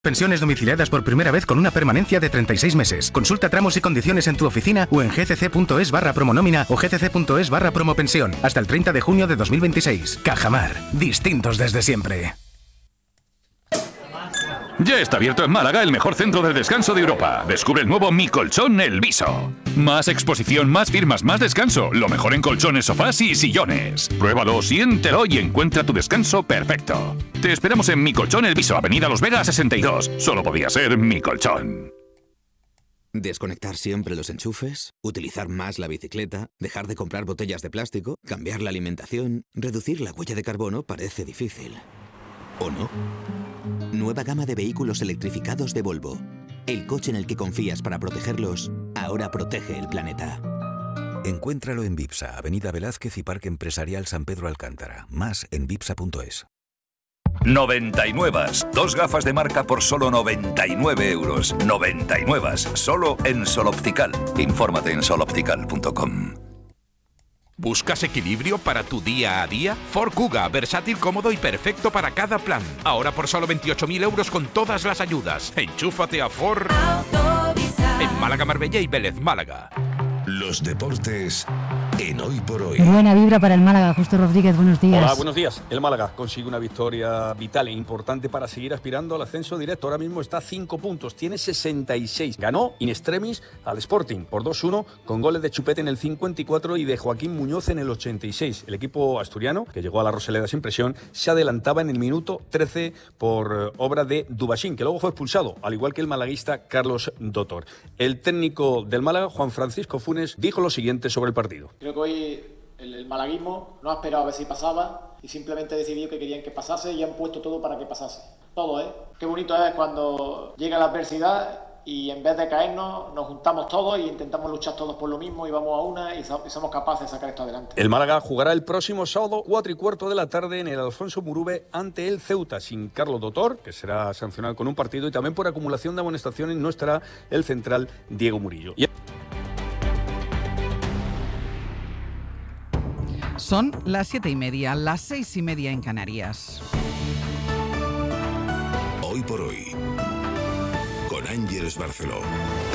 Pensiones domiciliadas por primera vez con una permanencia de 36 meses. Consulta tramos y condiciones en tu oficina o en gcc.es/promonómina o gcc.es/promopensión. Hasta el 30 de junio de 2026. Cajamar. Distintos desde siempre. Ya está abierto en Málaga el mejor centro de descanso de Europa. Descubre el nuevo Mi Colchón El Viso. Más exposición, más firmas, más descanso. Lo mejor en colchones, sofás y sillones. Pruébalo, siéntelo y encuentra tu descanso perfecto. Te esperamos en Mi Colchón El Viso, Avenida Los Vegas 62. Solo podía ser Mi Colchón. Desconectar siempre los enchufes, utilizar más la bicicleta, dejar de comprar botellas de plástico, cambiar la alimentación, reducir la huella de carbono parece difícil. ¿O no? Nueva gama de vehículos electrificados de Volvo. El coche en el que confías para protegerlos, ahora protege el planeta. Encuéntralo en Vipsa, Avenida Velázquez y Parque Empresarial San Pedro Alcántara. Más en vipsa.es. 99. Dos gafas de marca por solo 99 euros. 99. Solo en Sol Optical. Infórmate en soloptical.com. ¿Buscas equilibrio para tu día a día? Ford Kuga, versátil, cómodo y perfecto para cada plan. Ahora por solo 28.000 euros con todas las ayudas. Enchúfate a Ford en Málaga, Marbella y Vélez, Málaga. Los deportes en Hoy por Hoy. Buena vibra para el Málaga. Justo Rodríguez, buenos días. Hola, buenos días. El Málaga consigue una victoria vital e importante para seguir aspirando al ascenso directo. Ahora mismo está a 5 puntos, tiene 66. Ganó in extremis al Sporting por 2-1 con goles de Chupete en el 54 y de Joaquín Muñoz en el 86. El equipo asturiano, que llegó a la Rosaleda sin presión, se adelantaba en el minuto 13 por obra de Dubachín, que luego fue expulsado, al igual que el malaguista Carlos Dotor. El técnico del Málaga, Juan Francisco Funes, dijo lo siguiente sobre el partido. Creo que hoy el malaguismo no ha esperado a ver si pasaba y simplemente decidió que querían que pasase y han puesto todo para que pasase. Todo, ¿eh? Qué bonito es cuando llega la adversidad y en vez de caernos nos juntamos todos y intentamos luchar todos por lo mismo y vamos a una y somos capaces de sacar esto adelante. El Málaga jugará el próximo sábado 4:15 de la tarde en el Alfonso Murube ante el Ceuta, sin Carlos Dotor, que será sancionado con un partido, y también por acumulación de amonestaciones no estará el central Diego Murillo. Son las 7:30, las 6:30 en Canarias. Hoy por Hoy, con Ángeles Barceló.